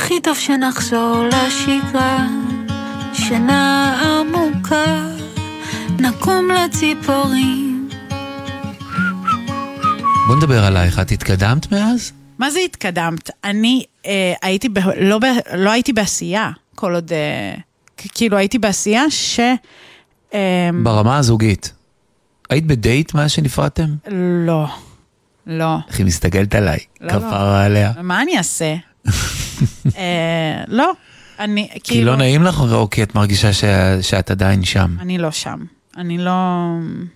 הכי טוב שנחזור לשגרה, שינה עמוקה, נקום לציפורים. בוא נדבר עלייך, את התקדמת מאז? מה זה התקדמת? אני הייתי לא הייתי בעשייה, כל עוד, כאילו הייתי בעשייה ברמה הזוגית. היית בדייט מאז שנפרדתם? לא, לא. איך היא מסתכלת עליי? לא, כפרה עליה. מה אני אעשה? לא, אני כאילו... כי לא נעים לך או כי את מרגישה שאת עדיין שם? אני לא שם. אני לא...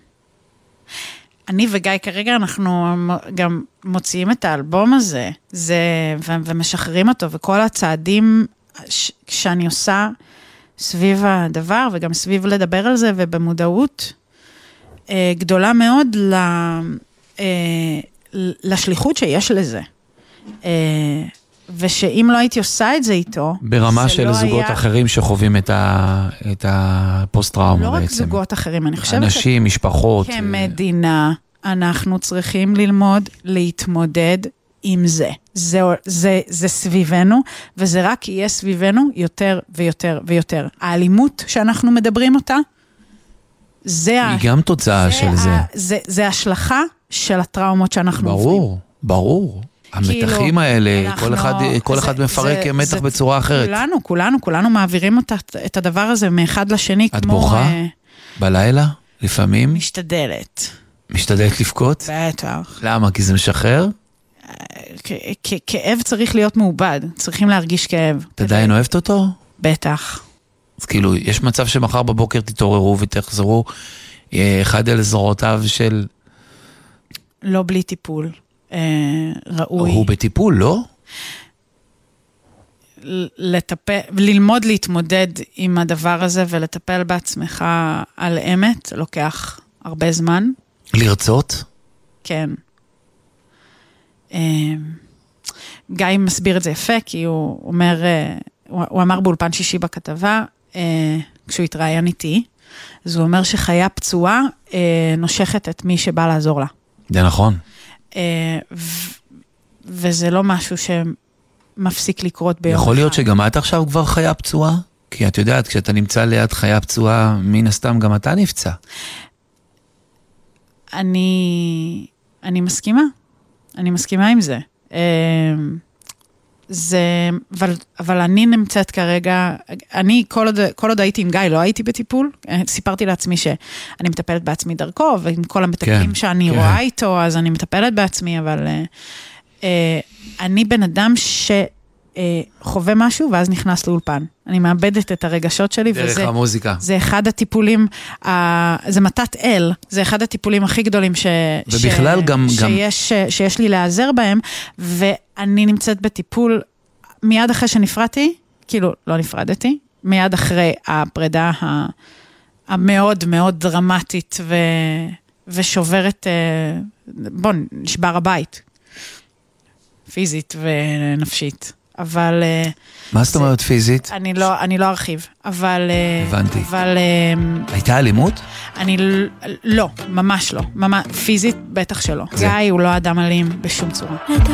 אני וגיא כרגע אנחנו גם מוציאים את האלבום הזה, ומשחררים אותו, וכל הצעדים שאני עושה סביב הדבר, וגם סביב לדבר על זה, ובמודעות גדולה מאוד לשליחות שיש לזה. ושאם לא הייתי עושה את זה איתו, ברמה של לא זוגות היה... אחרים שחווים את הפוסט-טראומה לא בעצם. רק זוגות אחרים, אני חושבת אנשים, משפחות. כמדינה, אנחנו צריכים ללמוד להתמודד עם זה. זה סביבנו, וזה רק יהיה סביבנו יותר ויותר ויותר. האלימות שאנחנו מדברים אותה, היא גם תוצאה של זה. זה השלכה של הטראומות שאנחנו עוברים. ברור, ברור. המתחים האלה, כל אחד מפרק מתח בצורה אחרת. כולנו מעבירים את הדבר הזה מאחד לשני. את בוכה? בלילה? לפעמים? משתדלת לבכות? בטח. למה? כי זה משחרר? כאב צריך להיות מעובד, צריכים להרגיש כאב. אתה עדיין אוהבת אותו? בטח. אז כאילו, יש מצב שמחר בבוקר תתעוררו ותחזרו אחד אל זרועותיו של... לא בלי טיפול. ראוי. הוא בטיפול, לא? ללמוד להתמודד עם הדבר הזה ולטפל בעצמך על אמת, לוקח הרבה זמן. לרצות? כן. גיא מסביר את זה יפה, כי הוא אומר, הוא אמר באולפן שישי בכתבה, כשהוא התראיין איתי, אז הוא אומר שחיה פצועה נושכת את מי שבא לעזור לה. זה נכון. וזה לא משהו שמפסיק לקרות ביום אחד. יכול להיות שגם את עכשיו כבר חיה פצועה? כי את יודעת, כשאתה נמצא ליד חיה פצועה, מן הסתם גם אתה נפצע. אני מסכימה. אני מסכימה עם זה. אבל אני נמצאת כרגע, אני כל עוד הייתי עם גיא, לא הייתי בטיפול, סיפרתי לעצמי שאני מטפלת בעצמי דרכו, ועם כל המטפלים שאני רואה איתו, אז אני מטפלת בעצמי, אבל אני בן אדם שחווה משהו, ואז נכנס לאולפן. אני מאבדת את הרגשות שלי, דרך המוזיקה. זה אחד הטיפולים, זה מתת אל, זה אחד הטיפולים הכי גדולים ובכלל גם שיש לי לעזר בהם, ואני נמצאת בטיפול מיד אחרי שנפרדתי, כאילו לא נפרדתי, מיד אחרי הפרידה המאוד מאוד דרמטית ושוברת, בוא, נשבר הבית, פיזית ונפשית. אבל... מה זאת אומרת פיזית? אני לא ארחיב, אבל... הבנתי. הייתה אלימות? לא, ממש לא. פיזית בטח שלא. גיא הוא לא אדם אלים בשום צורה.